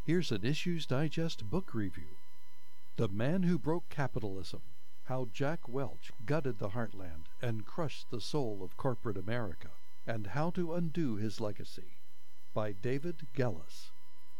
Here's an Issues Digest book review. The Man Who Broke Capitalism: How Jack Welch Gutted the Heartland and Crushed the Soul of Corporate America, and How to Undo His Legacy, by David Gelles.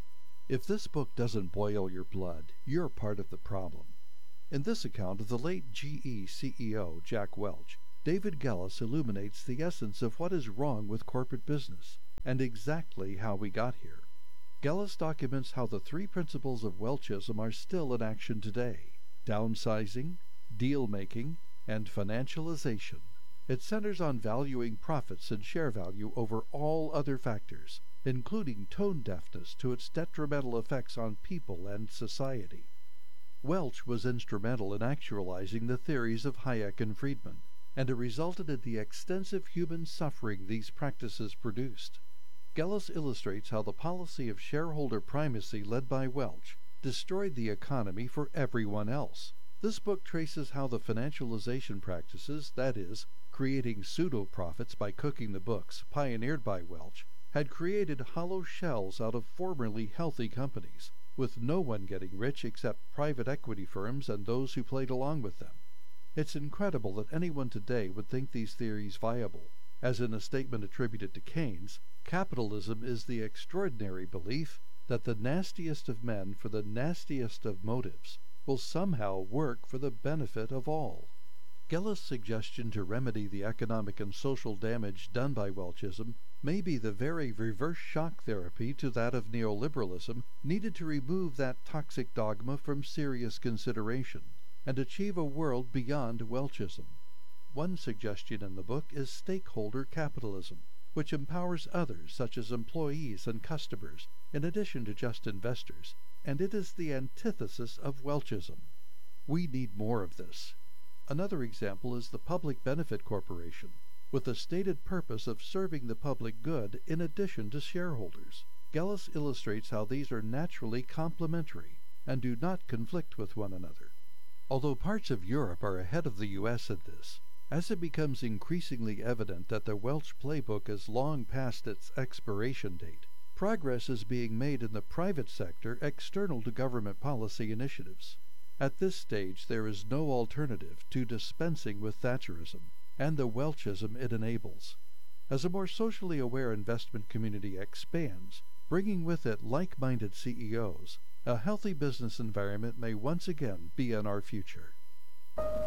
If this book doesn't boil your blood, you're part of the problem. In this account of the late GE CEO Jack Welch, David Gelles illuminates the essence of what is wrong with corporate business, and exactly how we got here. Gelles documents how the three principles of Welchism are still in action today: downsizing, deal-making, and financialization. It centers on valuing profits and share value over all other factors, including tone deafness to its detrimental effects on people and society. Welch was instrumental in actualizing the theories of Hayek and Friedman, and it resulted in the extensive human suffering these practices produced. Gelles illustrates how the policy of shareholder primacy led by Welch destroyed the economy for everyone else. This book traces how the financialization practices, that is, creating pseudo-profits by cooking the books, pioneered by Welch, had created hollow shells out of formerly healthy companies, with no one getting rich except private equity firms and those who played along with them. It's incredible that anyone today would think these theories viable. As in a statement attributed to Keynes, capitalism is the extraordinary belief that the nastiest of men for the nastiest of motives will somehow work for the benefit of all. Gelles' suggestion to remedy the economic and social damage done by Welchism may be the very reverse shock therapy to that of neoliberalism needed to remove that toxic dogma from serious consideration and achieve a world beyond Welchism. One suggestion in the book is stakeholder capitalism, which empowers others such as employees and customers, in addition to just investors, and it is the antithesis of Welchism. We need more of this. Another example is the Public Benefit Corporation, with the stated purpose of serving the public good in addition to shareholders. Gelles illustrates how these are naturally complementary and do not conflict with one another. Although parts of Europe are ahead of the U.S. in this, as it becomes increasingly evident that the Welch playbook is long past its expiration date, progress is being made in the private sector external to government policy initiatives. At this stage there is no alternative to dispensing with Thatcherism and the Welchism it enables. As a more socially aware investment community expands, bringing with it like-minded CEOs, a healthy business environment may once again be in our future.